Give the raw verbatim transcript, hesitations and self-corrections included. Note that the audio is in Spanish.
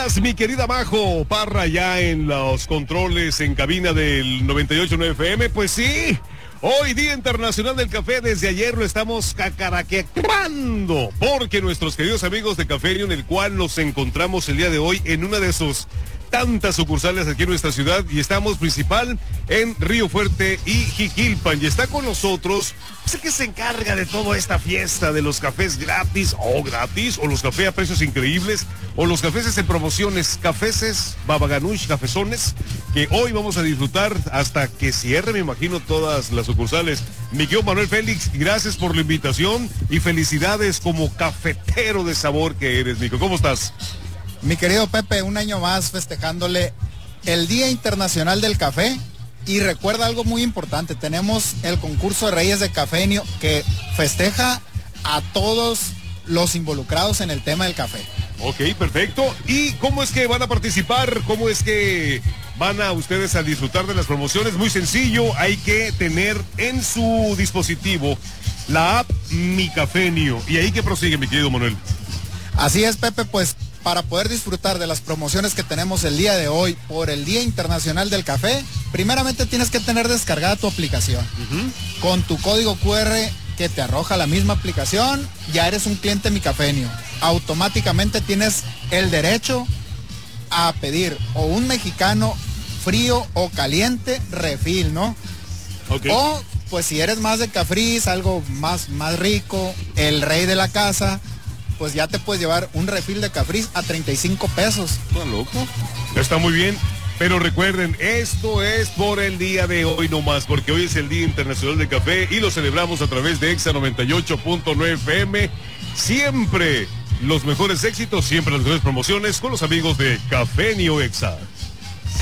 estás, mi querida Majo Parra, ya en los controles en cabina del noventa y ocho punto nueve F M? Pues sí, hoy Día Internacional del Café, desde ayer lo estamos cacaraqueando, porque nuestros queridos amigos de Cafeño, en el cual nos encontramos el día de hoy en una de sus tantas sucursales aquí en nuestra ciudad, y estamos principal en Río Fuerte y Jiquilpan, y está con nosotros pues, el que se encarga de toda esta fiesta de los cafés gratis o gratis, o los cafés a precios increíbles, o los cafés en promociones, cafeses, babaganush, cafezones, que hoy vamos a disfrutar hasta que cierre, me imagino, todas las sucursales. Miguel Manuel Félix, gracias por la invitación y felicidades como cafetero de sabor que eres, Mico. ¿Cómo estás? Mi querido Pepe, un año más festejándole el Día Internacional del Café, y recuerda algo muy importante, tenemos el concurso de Reyes de Cafeño que festeja a todos los involucrados en el tema del café. Ok, perfecto. ¿Y cómo es que van a participar? ¿Cómo es que van a ustedes a disfrutar de las promociones? Muy sencillo, hay que tener en su dispositivo la app Mi Cafeño. ¿Y ahí que prosigue, mi querido Manuel? Así es, Pepe, pues para poder disfrutar de las promociones que tenemos el día de hoy por el Día Internacional del Café, primeramente tienes que tener descargada tu aplicación. Uh-huh. Con tu código cu erre que te arroja la misma aplicación, ya eres un cliente Mi Cafeño. Automáticamente tienes el derecho a pedir o un mexicano frío o caliente refil, ¿no? Okay. O pues si eres más de cafriz, algo más, más rico, el rey de la casa, pues ya te puedes llevar un refil de cafriz a treinta y cinco pesos. ¿Está loco? Está muy bien, pero recuerden, esto es por el día de hoy nomás, porque hoy es el Día Internacional del Café y lo celebramos a través de Exa noventa y ocho punto nueve F M. Siempre los mejores éxitos, siempre las mejores promociones con los amigos de Cafeño Exa.